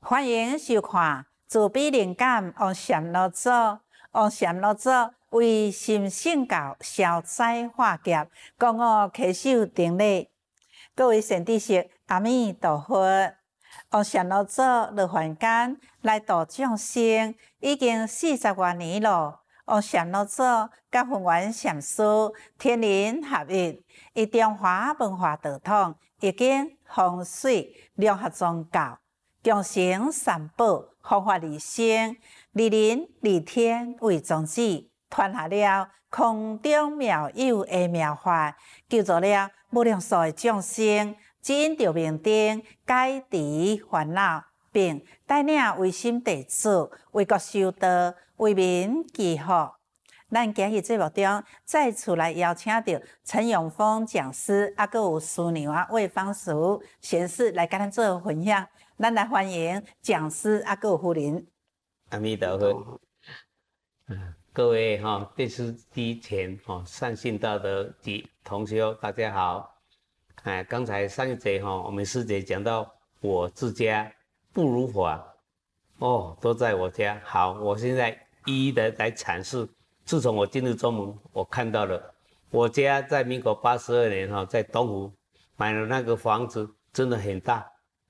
欢迎收看自闭灵感王禅老祖。王禅老祖为心性教消灾化劫，讲我稽首定礼。各位善知识，阿弥陀佛。王禅老祖落凡间来度众生，已经40多年了。王禅老祖甲弘源禅师天人合一，以中华文化道统、易经、风水融合宗教，共成三宝，护法利生，利人利天为宗旨，传下了空中妙有的妙法，救助了无量数的众生，指引着明灯，解除烦恼，并带领唯心弟子为国修道，为民祈福。咱今日节目中再次来邀请到陈永峰讲师，还佫有师娘魏芳淑贤士来跟咱做分享。咱来欢迎讲师，还佫有夫人。 阿弥陀佛。各位电视机前善信道德及同修，大家好。刚才上一节我们师姐讲到我自家不如法，都在我家。好，我现在一一的来阐释。自从我进入宗门，我看到了我家在民国82年在东湖买了那个房子，真的很大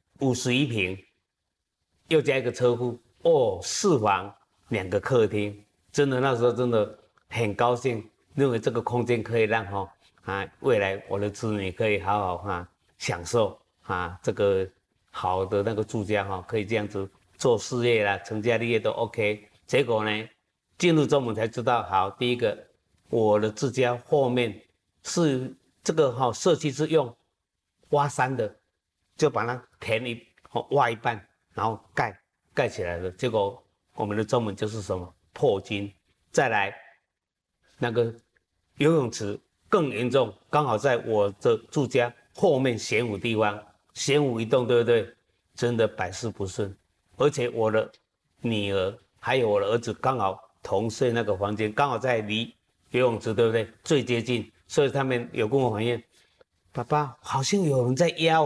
，51平，又加一个车库，4房2个客厅，真的那时候真的很高兴，认为这个空间可以让未来我的子女可以好好享受这个好的那个住家可以这样子做事业啦，成家立业都 OK。结果呢，进入宗门才知道，好，第一个，我的自家后面是这个社区是用挖山的，就把它填挖一半，然后盖起来了。结果我们的宗门就是什么破金，再来那个游泳池更严重，刚好在我的住家后面玄武地方，玄武一动，对不对？真的百事不顺，而且我的女儿还有我的儿子刚好同睡那个房间，刚好在离游泳池，对不对？最接近，所以他们有跟我反映，爸爸好像有人在压我。